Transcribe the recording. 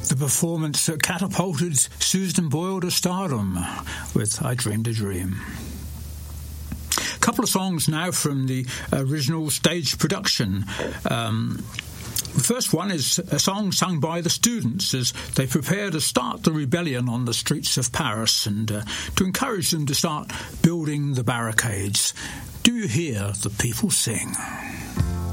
The performance that catapulted Susan Boyle to stardom with I Dreamed a Dream. A couple of songs now from the original stage production. The first one is a song sung by the students as they prepare to start the rebellion on the streets of Paris and to encourage them to start building the barricades. Do you hear the people sing?